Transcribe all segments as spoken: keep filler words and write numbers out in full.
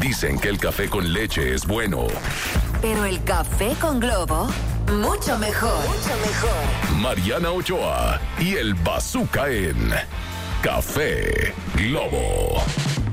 Dicen que el café con leche es bueno. Pero el café con Globo, mucho mejor. Mucho mejor. Mariana Ochoa y el Bazooka en Café Globo.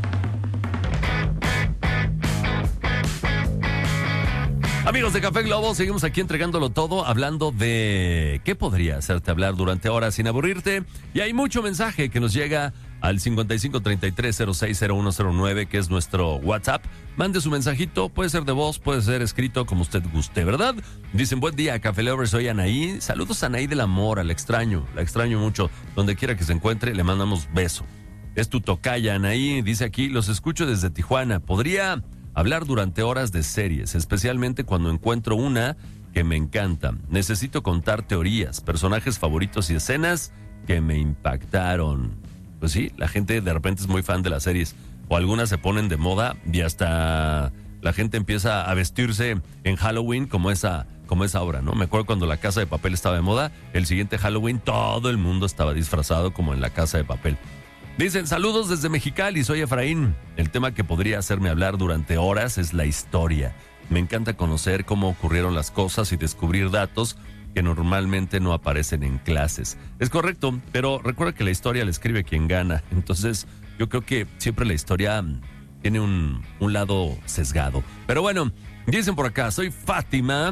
Amigos de Café Globo, seguimos aquí entregándolo todo, hablando de qué podría hacerte hablar durante horas sin aburrirte. Y hay mucho mensaje que nos llega al cincuenta y cinco treinta y tres cero seis cero uno cero nueve, que es nuestro WhatsApp. Mande su mensajito, puede ser de voz, puede ser escrito, como usted guste, ¿verdad? Dicen, buen día, Café Lovers, soy Anaí. Saludos a Anaí del amor, la extraño, la extraño mucho. Donde quiera que se encuentre, le mandamos beso. Es tu tocaya, Anaí, dice aquí, los escucho desde Tijuana. Podría hablar durante horas de series, especialmente cuando encuentro una que me encanta. Necesito contar teorías, personajes favoritos y escenas que me impactaron. Pues sí, la gente de repente es muy fan de las series, o algunas se ponen de moda y hasta la gente empieza a vestirse en Halloween como esa, como esa obra, ¿no? Me acuerdo cuando La Casa de Papel estaba de moda, el siguiente Halloween todo el mundo estaba disfrazado como en La Casa de Papel. Dicen, saludos desde Mexicali, soy Efraín. El tema que podría hacerme hablar durante horas es la historia. Me encanta conocer cómo ocurrieron las cosas y descubrir datos que normalmente no aparecen en clases. Es correcto, pero recuerda que la historia la escribe quien gana. Entonces, yo creo que siempre la historia tiene un, un lado sesgado. Pero bueno, dicen por acá, soy Fátima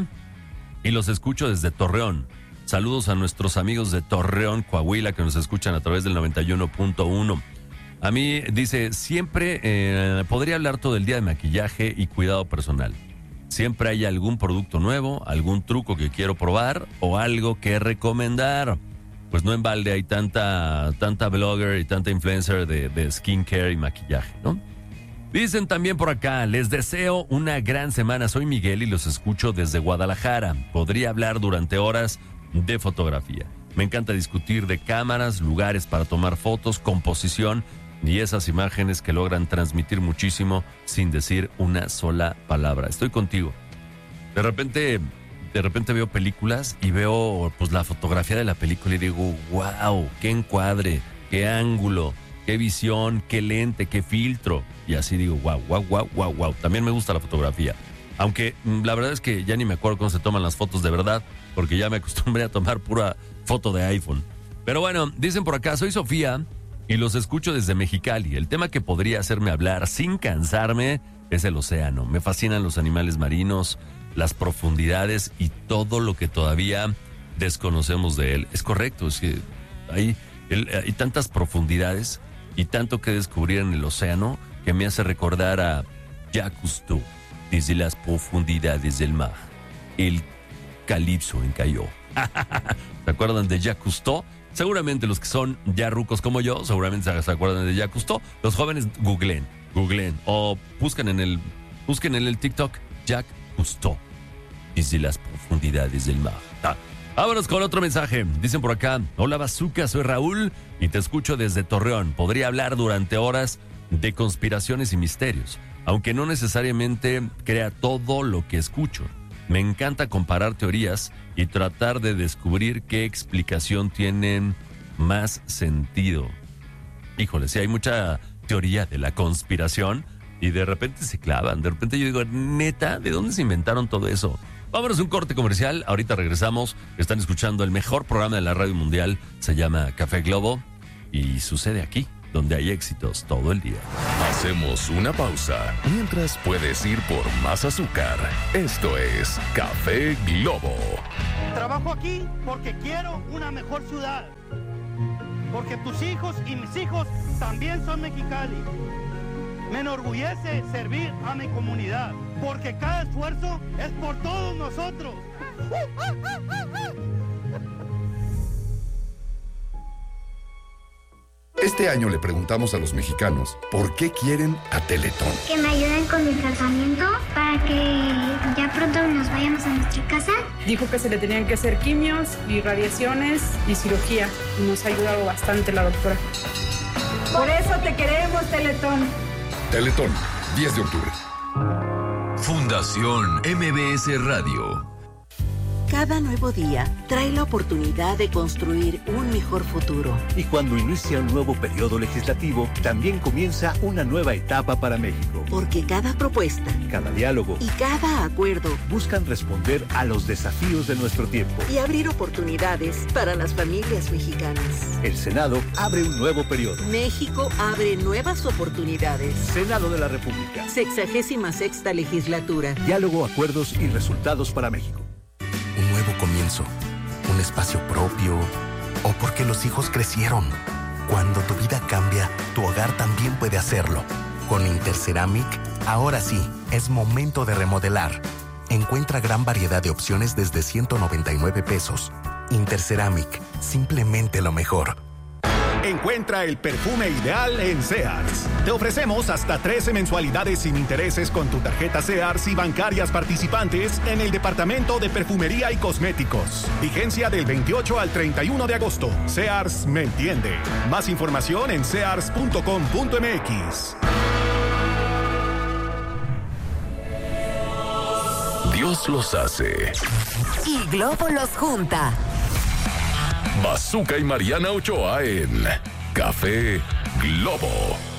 y los escucho desde Torreón. Saludos a nuestros amigos de Torreón, Coahuila, que nos escuchan a través del noventa y uno punto uno. A mí, dice, siempre eh, podría hablar todo el día de maquillaje y cuidado personal. Siempre hay algún producto nuevo, algún truco que quiero probar o algo que recomendar. Pues no en balde hay tanta, tanta blogger y tanta influencer de, de skincare y maquillaje, ¿no? Dicen también por acá, les deseo una gran semana. Soy Miguel y los escucho desde Guadalajara. Podría hablar durante horas de fotografía. Me encanta discutir de cámaras, lugares para tomar fotos, composición y esas imágenes que logran transmitir muchísimo sin decir una sola palabra. Estoy contigo. De repente, de repente veo películas y veo pues la fotografía de la película y digo, wow, qué encuadre, qué ángulo, qué visión, qué lente, qué filtro. Y así digo, wow, wow, wow, wow, wow. También me gusta la fotografía. Aunque la verdad es que ya ni me acuerdo cómo se toman las fotos de verdad, porque ya me acostumbré a tomar pura foto de iPhone. Pero bueno, dicen por acá, soy Sofía y los escucho desde Mexicali. El tema que podría hacerme hablar sin cansarme es el océano. Me fascinan los animales marinos, las profundidades y todo lo que todavía desconocemos de él. Es correcto, es que hay, el, hay tantas profundidades y tanto que descubrir en el océano que me hace recordar a Jacques Cousteau. Desde las profundidades del mar, el calipso encalló. ¿Se acuerdan de Jacques Cousteau? Seguramente los que son ya rucos como yo, seguramente se acuerdan de Jacques Cousteau. Los jóvenes, googleen, googleen o busquen en el, busquen en el TikTok Jacques Cousteau. Desde las profundidades del mar. Ah, vámonos con otro mensaje. Dicen por acá, hola Bazooka, soy Raúl y te escucho desde Torreón. Podría hablar durante horas de conspiraciones y misterios, aunque no necesariamente crea todo lo que escucho. Me encanta comparar teorías y tratar de descubrir qué explicación tienen más sentido. Híjole, sí hay mucha teoría de la conspiración y de repente se clavan. De repente yo digo, neta, ¿de dónde se inventaron todo eso? Vámonos a un corte comercial, ahorita regresamos. Están escuchando el mejor programa de la radio mundial, se llama Café Globo y sucede aquí, donde hay éxitos todo el día. Hacemos una pausa. Mientras puedes ir por más azúcar. Esto es Café Globo. Trabajo aquí porque quiero una mejor ciudad. Porque tus hijos y mis hijos también son Mexicali. Me enorgullece servir a mi comunidad. Porque cada esfuerzo es por todos nosotros. Este año le preguntamos a los mexicanos por qué quieren a Teletón. Que me ayuden con mi tratamiento para que ya pronto nos vayamos a nuestra casa. Dijo que se le tenían que hacer quimios y radiaciones y cirugía. Y nos ha ayudado bastante la doctora. Por eso te queremos, Teletón. Teletón, diez de octubre. Fundación M B S Radio. Cada nuevo día trae la oportunidad de construir un mejor futuro. Y cuando inicia un nuevo periodo legislativo, también comienza una nueva etapa para México. Porque cada propuesta, cada diálogo y cada acuerdo buscan responder a los desafíos de nuestro tiempo y abrir oportunidades para las familias mexicanas. El Senado abre un nuevo periodo. México abre nuevas oportunidades. Senado de la República. Sexagésima sexta legislatura. Diálogo, acuerdos y resultados para México. Un nuevo comienzo, un espacio propio, o porque los hijos crecieron. Cuando tu vida cambia, tu hogar también puede hacerlo. Con Interceramic, ahora sí, es momento de remodelar. Encuentra gran variedad de opciones desde ciento noventa y nueve pesos. Interceramic, simplemente lo mejor. Encuentra el perfume ideal en Sears. Te ofrecemos hasta trece mensualidades sin intereses con tu tarjeta Sears y bancarias participantes en el departamento de perfumería y cosméticos. Vigencia del veintiocho al treinta y uno de agosto. Sears me entiende. Más información en sears punto com punto m x. Dios los hace. Y Globo los junta. Bazooka y Mariana Ochoa en Café Globo.